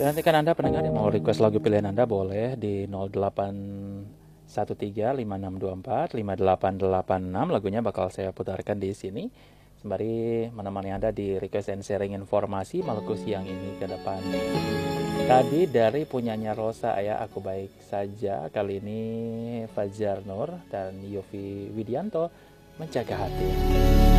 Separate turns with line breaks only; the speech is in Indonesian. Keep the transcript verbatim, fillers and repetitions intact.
Nanti kan Anda pendengar yang mau request lagu pilihan Anda boleh di nol delapan satu tiga lima enam dua empat lima delapan delapan enam. Lagunya bakal saya putarkan di sini sembari menemani Anda di request and sharing informasi Maluku siang ini ke depan. Tadi dari punyanya Rosa ya, Aku Baik Saja. Kali ini Fajar Nur dan Yofi Widianto, Menjaga Hati.